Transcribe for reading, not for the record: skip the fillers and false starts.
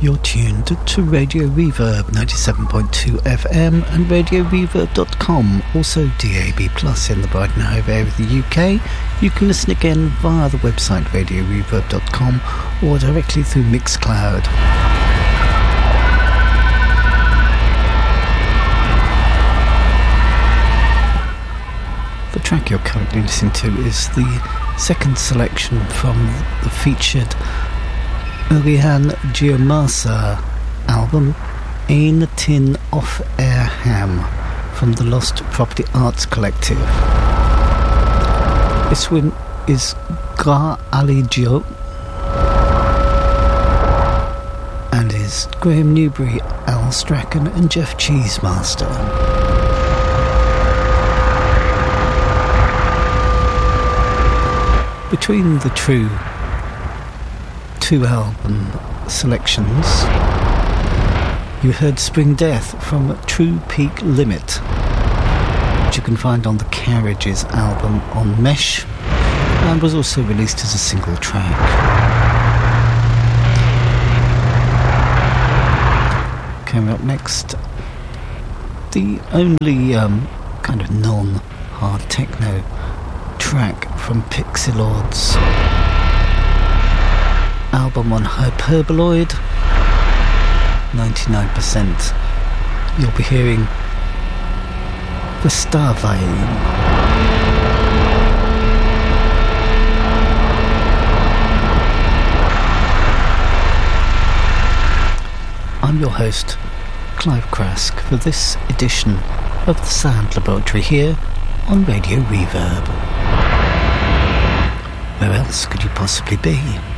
You're tuned to Radio Reverb 97.2 FM and RadioReverb.com, also DAB Plus in the Brighton Hove area of the UK. You can listen again via the website RadioReverb.com or directly through Mixcloud. The track you're currently listening to is the second selection from the featured Urihan Giamassa album Ein Tin of Air Ham from the Lost Property Arts Collective. This one is Gra Ali Gio and is Graham Newbury, Al Strachan and Jeff Cheesemaster. Between the two album selections, you heard Spring Death from True Peak Limit, which you can find on the Carriages album on Mesh, and was also released as a single track. Coming up next, the only kind of non-hard techno track from Pixie Lord's album on Hyperboloid, 99%. You'll be hearing Vestavain. I'm your host, Clive Crask, for this edition of the Sound Laboratory here on Radio Reverb. Where else could you possibly be?